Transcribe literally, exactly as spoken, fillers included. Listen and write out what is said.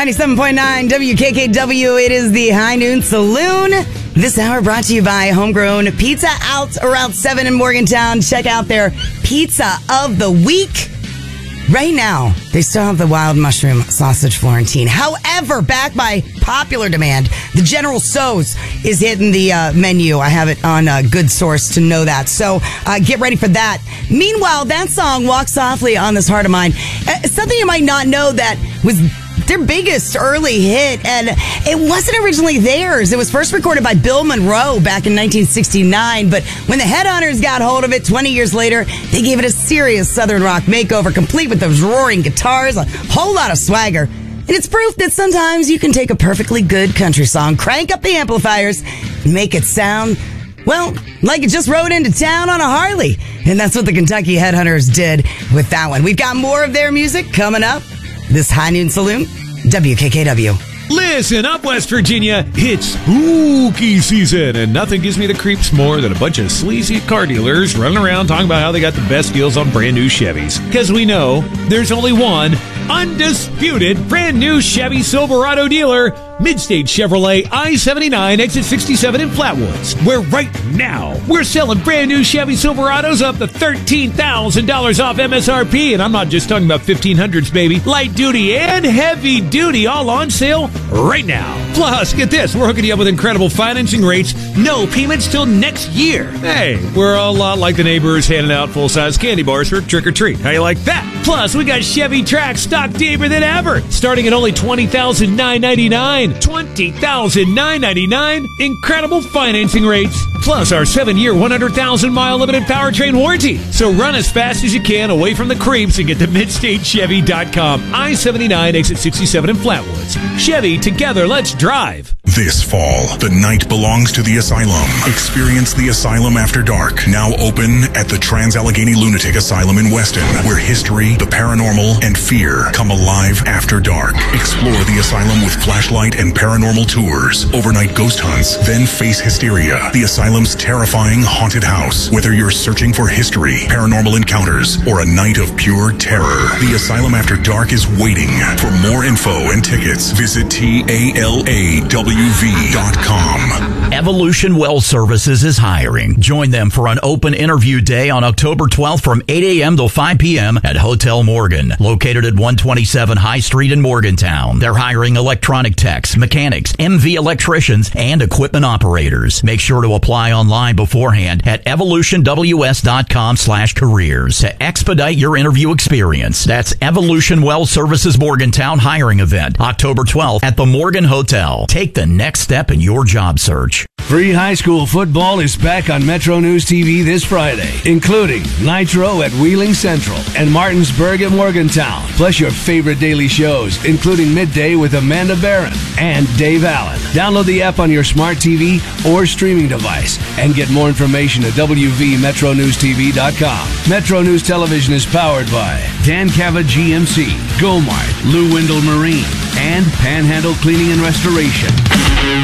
ninety-seven point nine W K K W. It is the High Noon Saloon. This hour brought to you by Homegrown Pizza out around seven in Morgantown. Check out their Pizza of the Week. Right now, they still have the wild mushroom sausage Florentine. However, back by popular demand, the General Tso's is hitting the uh, menu. I have it on a good source to know that. So uh, get ready for that. Meanwhile, that song, Walk Softly on This Heart of Mine, uh, something you might not know that was their biggest early hit, and it wasn't originally theirs. It was first recorded by Bill Monroe back in nineteen sixty-nine, but when the Headhunters got hold of it twenty years later, they gave it a serious Southern rock makeover, complete with those roaring guitars, a whole lot of swagger. And it's proof that sometimes you can take a perfectly good country song, crank up the amplifiers, and make it sound, well, like it just rode into town on a Harley. And that's what the Kentucky Headhunters did with that one. We've got more of their music coming up. This High Noon Saloon, W K K W. Listen up, West Virginia. It's spooky season, and nothing gives me the creeps more than a bunch of sleazy car dealers running around talking about how they got the best deals on brand new Chevys. Because we know there's only one undisputed brand new Chevy Silverado dealer, Midstate Chevrolet I seventy-nine, exit sixty-seven in Flatwoods, where right now we're selling brand new Chevy Silverados up to thirteen thousand dollars off M S R P. And I'm not just talking about fifteen hundreds, baby. Light duty and heavy duty all on sale right now. Plus, get this, we're hooking you up with incredible financing rates, no payments till next year. Hey, we're a lot like the neighbors handing out full-size candy bars for trick-or-treat. How you like that? Plus, we got Chevy Trax stock deeper than ever, starting at only twenty thousand nine hundred ninety-nine dollars. twenty thousand nine hundred ninety-nine dollars. Incredible financing rates. Plus, our seven-year, one hundred thousand mile limited powertrain warranty. So run as fast as you can away from the creeps and get to midstate chevy dot com. I seventy-nine, exit sixty-seven in Flatwoods. Chevy, together, let's drive. This fall, the night belongs to the Asylum. Experience the Asylum After Dark, now open at the Trans-Allegheny Lunatic Asylum in Weston, where history, the paranormal, and fear come alive after dark. Explore the Asylum with flashlight and paranormal tours, overnight ghost hunts, then face Hysteria, the Asylum's terrifying haunted house. Whether you're searching for history, paranormal encounters, or a night of pure terror, the Asylum After Dark is waiting. For more info and tickets, visit T A L A W V dot com. Evolution Well Services is hiring. Join them for an open interview day on October twelfth from eight a.m. till five p.m. at Hotel Morgan, located at one twenty-seven High Street in Morgantown. They're hiring electronic techs, mechanics, M V electricians, and equipment operators. Make sure to apply online beforehand at evolution w s dot com slash careers to expedite your interview experience. That's Evolution Well Services Morgantown hiring event, October twelfth at the Morgan Hotel. Take the next step in your job search. Free high school football is back on Metro News T V this Friday, including Nitro at Wheeling Central and Martinsburg at Morgantown, plus your favorite daily shows, including Midday with Amanda Barron and Dave Allen. Download the app on your smart T V or streaming device and get more information at w v metro news t v dot com. Metro News Television is powered by Dan Cava G M C, Gomart, Lou Wendell Marine, and Panhandle Cleaning and Restoration.